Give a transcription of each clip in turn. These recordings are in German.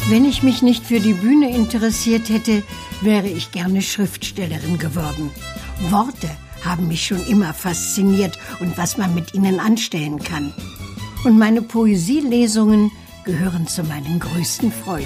Wenn ich mich nicht für die Bühne interessiert hätte, wäre ich gerne Schriftstellerin geworden. Worte haben mich schon immer fasziniert und was man mit ihnen anstellen kann. Und meine Poesielesungen gehören zu meinen größten Freuden.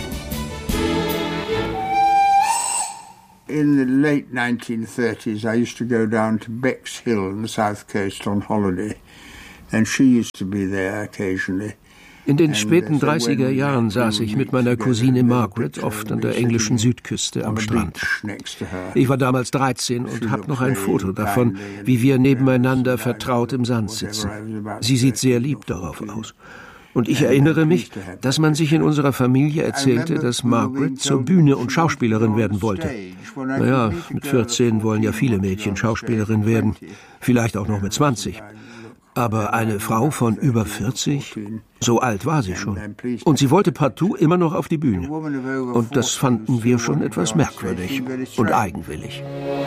In the late 1930s, I used to go down to Bexhill on the south coast on holiday, and she used to be there occasionally. In den späten 30er Jahren saß ich mit meiner Cousine Margaret oft an der englischen Südküste am Strand. Ich war damals 13 und habe noch ein Foto davon, wie wir nebeneinander vertraut im Sand sitzen. Sie sieht sehr lieb darauf aus. Und ich erinnere mich, dass man sich in unserer Familie erzählte, dass Margaret zur Bühne und Schauspielerin werden wollte. Naja, mit 14 wollen ja viele Mädchen Schauspielerin werden, vielleicht auch noch mit 20. Aber eine Frau von über 40, so alt war sie schon. Und sie wollte partout immer noch auf die Bühne. Und das fanden wir schon etwas merkwürdig und eigenwillig.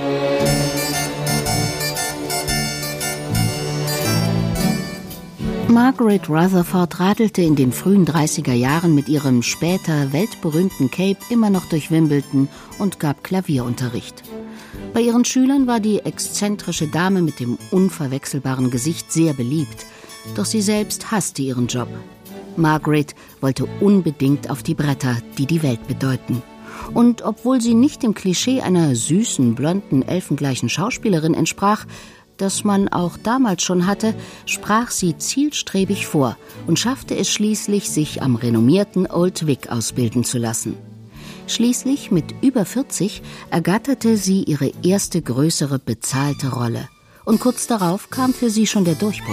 Margaret Rutherford radelte in den frühen 30er Jahren mit ihrem später weltberühmten Cape immer noch durch Wimbledon und gab Klavierunterricht. Bei ihren Schülern war die exzentrische Dame mit dem unverwechselbaren Gesicht sehr beliebt, doch sie selbst hasste ihren Job. Margaret wollte unbedingt auf die Bretter, die die Welt bedeuten. Und obwohl sie nicht dem Klischee einer süßen, blonden, elfengleichen Schauspielerin entsprach, das man auch damals schon hatte, sprach sie zielstrebig vor und schaffte es schließlich, sich am renommierten Old Vic ausbilden zu lassen. Schließlich, mit über 40, ergatterte sie ihre erste größere bezahlte Rolle. Und kurz darauf kam für sie schon der Durchbruch.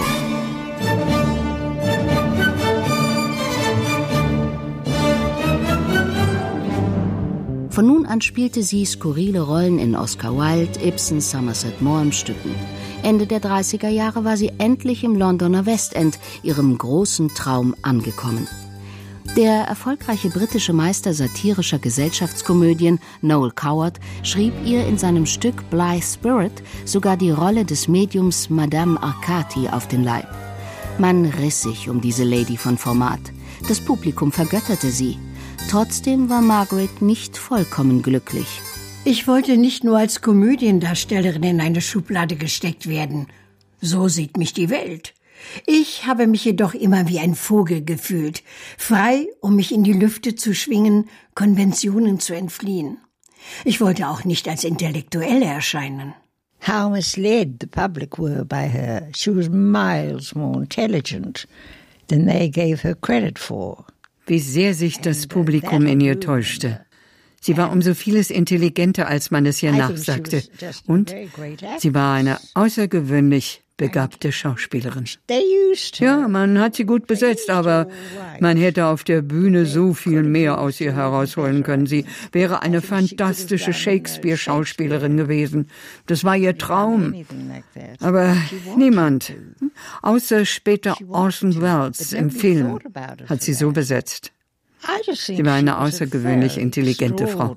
Von nun an spielte sie skurrile Rollen in Oscar Wilde, Ibsen, Somerset Maugham Stücken. Ende der 30er Jahre war sie endlich im Londoner West End, ihrem großen Traum, angekommen. Der erfolgreiche britische Meister satirischer Gesellschaftskomödien Noel Coward schrieb ihr in seinem Stück Blithe Spirit sogar die Rolle des Mediums Madame Arcati auf den Leib. Man riss sich um diese Lady von Format. Das Publikum vergötterte sie. Trotzdem war Margaret nicht vollkommen glücklich. Ich wollte nicht nur als Komödiendarstellerin in eine Schublade gesteckt werden. So sieht mich die Welt. Ich habe mich jedoch immer wie ein Vogel gefühlt, frei, um mich in die Lüfte zu schwingen, Konventionen zu entfliehen. Ich wollte auch nicht als Intellektuelle erscheinen. How misled the public were by her. She was miles more intelligent than they gave her credit for. Wie sehr sich das Publikum in ihr täuschte. Sie war um so vieles intelligenter, als man es ihr nachsagte. Und sie war eine außergewöhnlich begabte Schauspielerin. Ja, man hat sie gut besetzt, aber man hätte auf der Bühne so viel mehr aus ihr herausholen können. Sie wäre eine fantastische Shakespeare-Schauspielerin gewesen. Das war ihr Traum. Aber niemand, außer später Orson Welles im Film, hat sie so besetzt. Sie war eine außergewöhnlich intelligente Frau.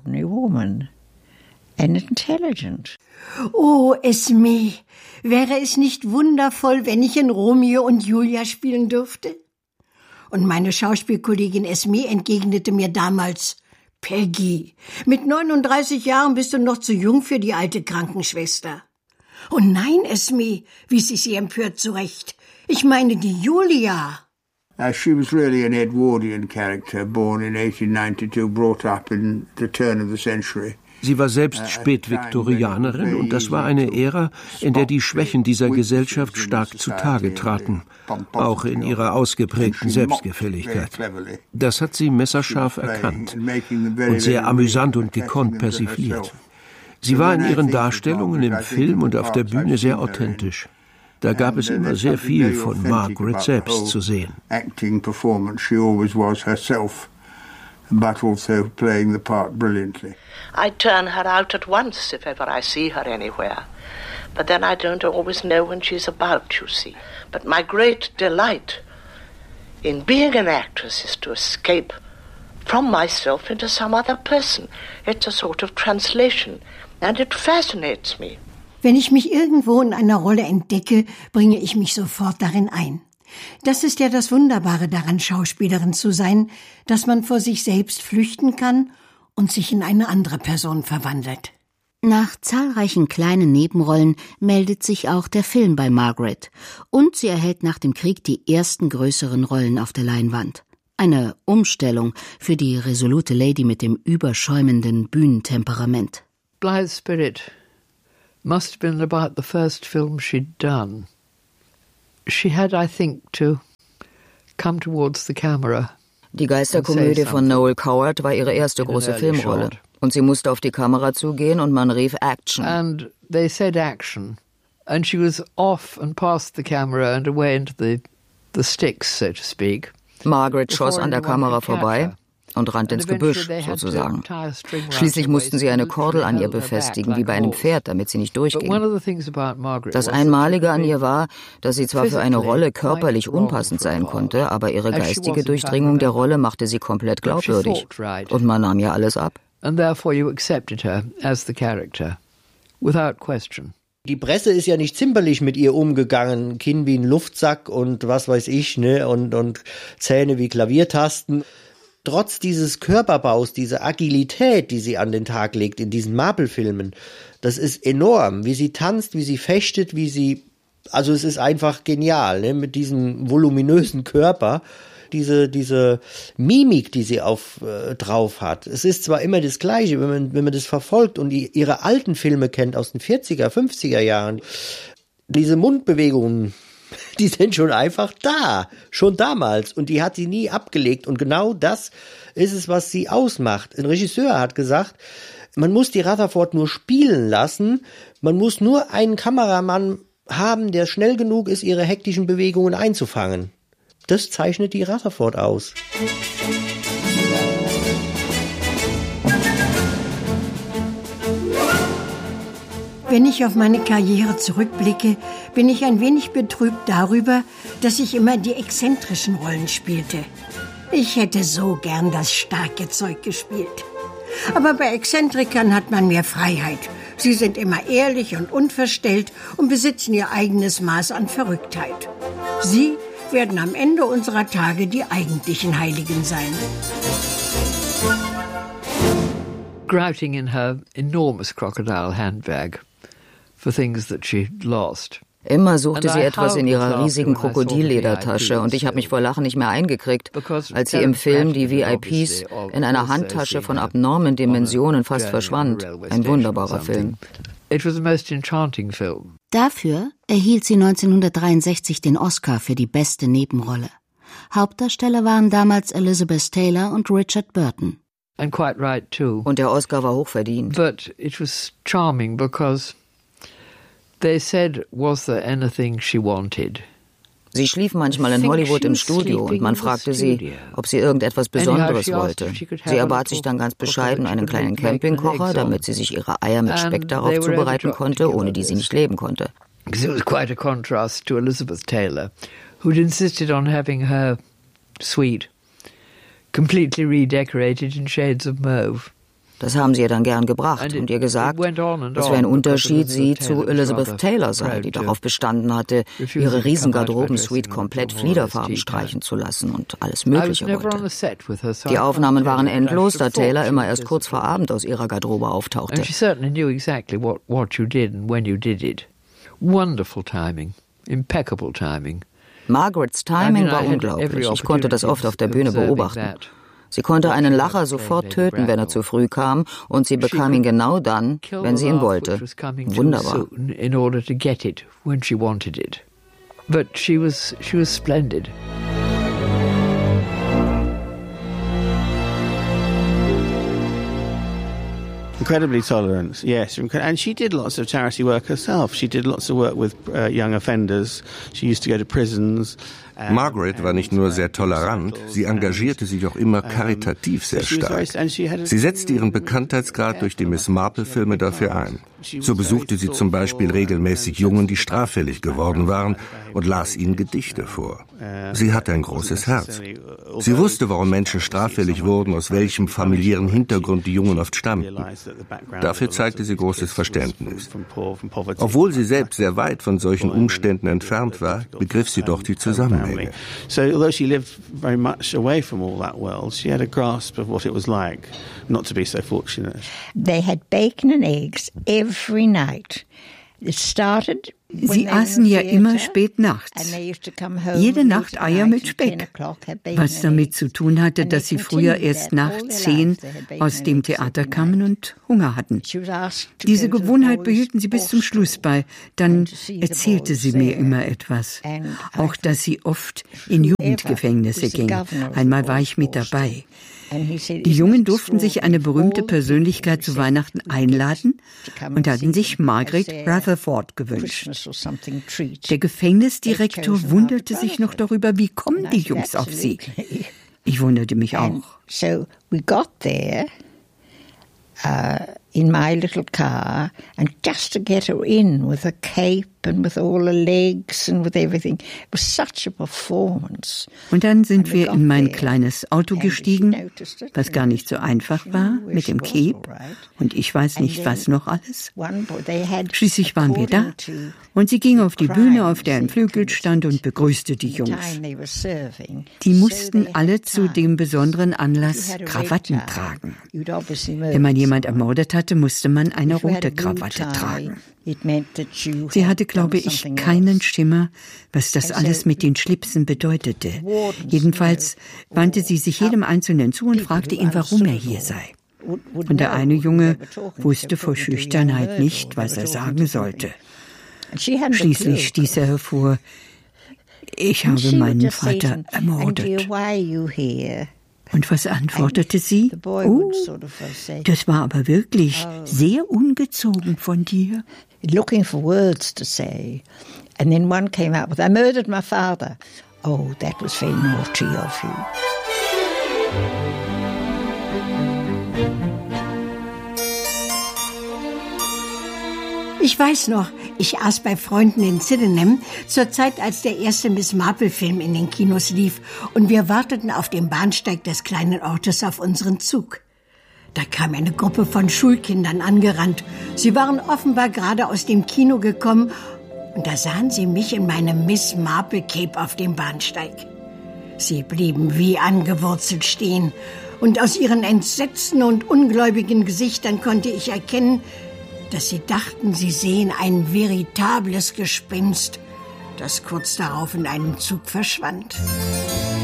Oh, Esme, wäre es nicht wundervoll, wenn ich in Romeo und Julia spielen dürfte? Und meine Schauspielkollegin Esme entgegnete mir damals: Peggy, mit 39 Jahren bist du noch zu jung für die alte Krankenschwester. Oh nein, Esme, wies ich sie empört zurecht. Ich meine die Julia. She was really an Edwardian character, born in 1892, brought up in the turn of the century. Sie war selbst Spätviktorianerin und das war eine Ära, in der die Schwächen dieser Gesellschaft stark zutage traten, auch in ihrer ausgeprägten Selbstgefälligkeit. Das hat sie messerscharf erkannt und sehr amüsant und gekonnt persifliert. Sie war in ihren Darstellungen im Film und auf der Bühne sehr authentisch. Da gab es immer sehr viel von Margaret selbst zu sehen. But also playing the part brilliantly. I turn her out at once if ever I see her anywhere. But then I don't always know when she's about, you see. But my great delight in being an actress is to escape from myself into some other person. It's a sort of translation, and it fascinates me. Wenn ich mich irgendwo in einer Rolle entdecke, bringe ich mich sofort darin ein. Das ist ja das Wunderbare daran, Schauspielerin zu sein, dass man vor sich selbst flüchten kann und sich in eine andere Person verwandelt. Nach zahlreichen kleinen Nebenrollen meldet sich auch der Film bei Margaret. Und sie erhält nach dem Krieg die ersten größeren Rollen auf der Leinwand. Eine Umstellung für die resolute Lady mit dem überschäumenden Bühnentemperament. Blythe's Spirit must have been about the first film she'd done. She had, I think, to come towards the camera. Die Geisterkomödie von Noel Coward war ihre erste große Filmrolle. Und sie musste auf die Kamera zugehen und man rief Action. And they said action. And she was off and past the camera and away into the sticks, so to speak. Margaret schoss an der Kamera vorbei und rannte ins Gebüsch, sozusagen. Schließlich mussten sie eine Kordel an ihr befestigen, wie bei einem Pferd, damit sie nicht durchging. Das Einmalige an ihr war, dass sie zwar für eine Rolle körperlich unpassend sein konnte, aber ihre geistige Durchdringung der Rolle machte sie komplett glaubwürdig. Und man nahm ihr alles ab. And therefore you accepted her as the character, without question. Die Presse ist ja nicht zimperlich mit ihr umgegangen, Kinn wie ein Luftsack und was weiß ich, ne, und Zähne wie Klaviertasten. Trotz dieses Körperbaus, dieser Agilität, die sie an den Tag legt in diesen Marple-Filmen, das ist enorm, wie sie tanzt, wie sie fechtet, also es ist einfach genial, ne, mit diesem voluminösen Körper. Diese Mimik, die sie drauf hat. Es ist zwar immer das Gleiche, wenn man das verfolgt und ihre alten Filme kennt aus den 40er, 50er Jahren. Diese Mundbewegungen, die sind schon einfach da, schon damals. Und die hat sie nie abgelegt. Und genau das ist es, was sie ausmacht. Ein Regisseur hat gesagt, man muss die Rutherford nur spielen lassen. Man muss nur einen Kameramann haben, der schnell genug ist, ihre hektischen Bewegungen einzufangen. Das zeichnet die Rutherford aus. Wenn ich auf meine Karriere zurückblicke, bin ich ein wenig betrübt darüber, dass ich immer die exzentrischen Rollen spielte. Ich hätte so gern das starke Zeug gespielt. Aber bei Exzentrikern hat man mehr Freiheit. Sie sind immer ehrlich und unverstellt und besitzen ihr eigenes Maß an Verrücktheit. Sie werden am Ende unserer Tage die eigentlichen Heiligen sein. Grouting in her enormous crocodile handbag for things that she'd lost. Immer suchte sie etwas in ihrer riesigen Krokodilledertasche und ich habe mich vor Lachen nicht mehr eingekriegt, als sie im Film die VIPs in einer Handtasche von abnormen Dimensionen fast verschwand. Ein wunderbarer Film. It was the most enchanting film. Dafür erhielt sie 1963 den Oscar für die beste Nebenrolle. Hauptdarsteller waren damals Elizabeth Taylor und Richard Burton. And quite right too. Und der Oscar war hochverdient. But it was charming because they said, was there anything she wanted? Sie schlief manchmal in Hollywood im Studio und man fragte sie, ob sie irgendetwas Besonderes wollte. Sie erbat sich dann ganz bescheiden einen kleinen Campingkocher, damit sie sich ihre Eier mit Speck darauf zubereiten konnte, ohne die sie nicht leben konnte. Because it was quite a contrast to Elizabeth Taylor, who'd insisted on having her suite completely redecorated in shades of mauve. Das haben sie ihr dann gern gebracht und ihr gesagt, dass für ein Unterschied sie zu Elizabeth Taylor sei, die darauf bestanden hatte, ihre Riesengarderobensuite komplett fliederfarben streichen zu lassen und alles Mögliche wollte. Die Aufnahmen waren endlos, da Taylor immer erst kurz vor Abend aus ihrer Garderobe auftauchte. Wonderful timing, impeccable timing. Margarets Timing war unglaublich. Ich konnte das oft auf der Bühne beobachten. Sie konnte einen Lacher sofort töten, wenn er zu früh kam, und sie bekam ihn genau dann, wenn sie ihn wollte. Wunderbar. In order to get it when she wanted it. But she was splendid. Incredibly tolerant, yes. And she did lots of charity work herself. She did lots of work with young offenders. She used to go to prisons. Margaret war nicht nur sehr tolerant, sie engagierte sich auch immer karitativ sehr stark. Sie setzte ihren Bekanntheitsgrad durch die Miss Marple-Filme dafür ein. So besuchte sie zum Beispiel regelmäßig Jungen, die straffällig geworden waren, und las ihnen Gedichte vor. Sie hatte ein großes Herz. Sie wusste, warum Menschen straffällig wurden, aus welchem familiären Hintergrund die Jungen oft stammten. Dafür zeigte sie großes Verständnis. Obwohl sie selbst sehr weit von solchen Umständen entfernt war, begriff sie doch die Zusammenhänge. So although she lived very much away from all that world, she had a grasp of what it was like not to be so fortunate. They had bacon and eggs every night. It started. Sie aßen ja immer spät nachts. Jede Nacht Eier mit Speck, was damit zu tun hatte, dass sie früher erst nach 10 aus dem Theater kamen und Hunger hatten. Diese Gewohnheit behielten sie bis zum Schluss bei. Dann erzählte sie mir immer etwas. Auch, dass sie oft in Jugendgefängnisse ging. Einmal war ich mit dabei. Die Jungen durften sich eine berühmte Persönlichkeit zu Weihnachten einladen und hatten sich Margaret Rutherford gewünscht. Der Gefängnisdirektor wunderte sich noch darüber, wie kommen die Jungs auf sie. Ich wunderte mich auch. So we got there in my little car, and just to get her in with a cape and with all the legs and with everything, it was such a performance. Und dann sind wir in mein kleines Auto gestiegen, was gar nicht so einfach war, mit dem Cape und ich weiß nicht, was noch alles. Schließlich waren wir da und sie ging auf die Bühne, auf der ein Flügel stand und begrüßte die Jungs. Die mussten alle zu dem besonderen Anlass Krawatten tragen. Wenn man jemand ermordet hatte, musste man eine rote Krawatte tragen. Sie hatte, glaube ich, keinen Schimmer, was das alles mit den Schlipsen bedeutete. Jedenfalls wandte sie sich jedem Einzelnen zu und fragte ihn, warum er hier sei. Und der eine Junge wusste vor Schüchternheit nicht, was er sagen sollte. Schließlich stieß er hervor, ich habe meinen Vater ermordet. Und was antwortete sie? Oh, das war aber wirklich sehr ungezogen von dir. Looking for words to say. And then one came out with, I murdered my father. Oh, that was very naughty of you. Ich weiß noch, ich aß bei Freunden in Sydenham zur Zeit, als der erste Miss Marple-Film in den Kinos lief und wir warteten auf dem Bahnsteig des kleinen Ortes auf unseren Zug. Da kam eine Gruppe von Schulkindern angerannt. Sie waren offenbar gerade aus dem Kino gekommen und da sahen sie mich in meinem Miss Marple-Cape auf dem Bahnsteig. Sie blieben wie angewurzelt stehen und aus ihren entsetzten und ungläubigen Gesichtern konnte ich erkennen, dass sie dachten, sie sehen ein veritables Gespenst, das kurz darauf in einem Zug verschwand.